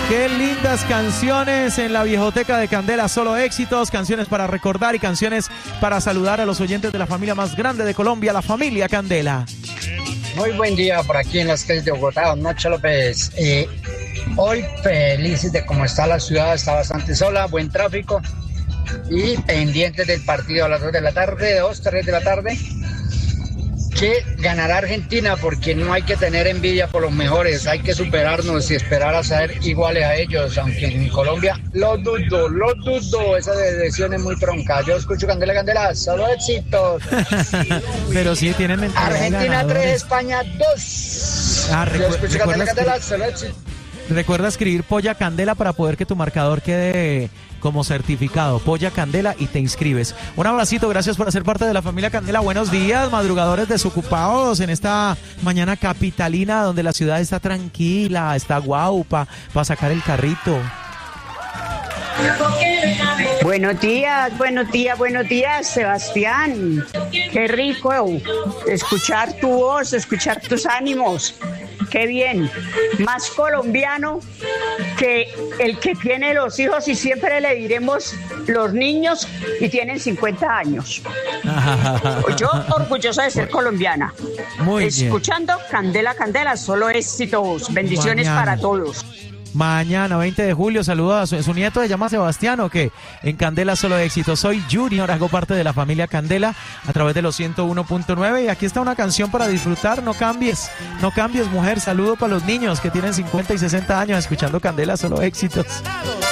Qué lindas canciones en la viejoteca de Candela, solo éxitos, canciones para recordar y canciones para saludar a los oyentes de la familia más grande de Colombia, la familia Candela. Muy buen día por aquí en las calles de Bogotá, don Nacho López. Hoy felices de cómo está la ciudad, está bastante sola, buen tráfico y pendientes del partido a las 2 de la tarde, 3 de la tarde. Que ganará Argentina, porque no hay que tener envidia por los mejores, hay que superarnos y esperar a ser iguales a ellos, aunque en Colombia lo dudo, esa decisión es muy tronca. Yo escucho Candela, solo éxitos. Pero sí tienen mentalidad. Argentina 3, España 2. Yo escucho Candela, solo éxitos. Recuerda escribir Polla Candela para poder que tu marcador quede como certificado. Polla Candela y te inscribes. Un abracito, gracias por hacer parte de la familia Candela. Buenos días, madrugadores desocupados en esta mañana capitalina donde la ciudad está tranquila, está guaupa para sacar el carrito. Buenos días, Sebastián. Qué rico escuchar tu voz, escuchar tus ánimos. Qué bien, más colombiano que el que tiene los hijos y siempre le diremos los niños y tienen 50 años. Yo orgullosa de ser colombiana. Muy escuchando bien. Candela, solo éxitos, bendiciones para todos. Mañana, 20 de julio, saludos a su nieto, se llama Sebastián, ¿o qué? En Candela solo éxito. Soy Junior, hago parte de la familia Candela a través de los 101.9 y aquí está una canción para disfrutar. No cambies, mujer. Saludo para los niños que tienen 50 y 60 años escuchando Candela solo éxitos.